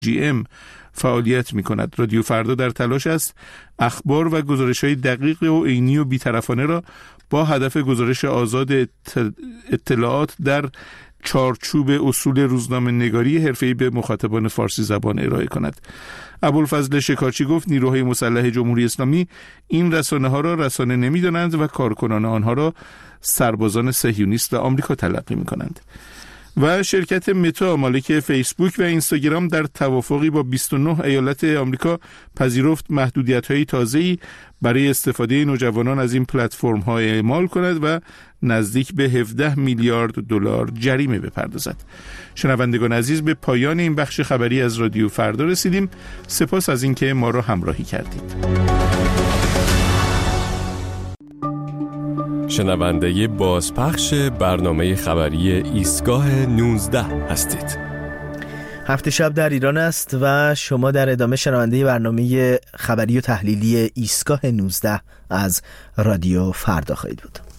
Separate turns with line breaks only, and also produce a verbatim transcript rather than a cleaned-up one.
جی ام فعالیت می کند. رادیو فردا در تلاش است اخبار و گزارش‌های دقیق و عینی و بی‌طرفانه را با هدف گزارش آزاد اطلاعات در چارچوب اصول روزنامه نگاری حرفه‌ای به مخاطبان فارسی زبان ارائه کند. ابوالفضل شکارچی گفت نیروهای مسلح جمهوری اسلامی این رسانه‌ها را رسانه نمی‌دانند و کارکنان آنها را سربازان صهیونیست و آمریکا تلقی می‌کنند. و شرکت متا مالک فیسبوک و اینستاگرام در توافقی با بیست و نه ایالت آمریکا پذیرفت محدودیت‌های تازه‌ای برای استفاده نوجوانان از این پلتفرم‌ها اعمال کند و نزدیک به هفده میلیارد دلار جریمه بپردازد. شنوندگان عزیز، به پایان این بخش خبری از رادیو فردا رسیدیم. سپاس از اینکه ما را همراهی کردید.
شنونده بازپخش برنامه خبری ایستگاه نوزده هستید.
هفت شب در ایران است و شما در ادامه شنونده برنامه خبری و تحلیلی ایستگاه نوزده از رادیو فردا خواهید بود.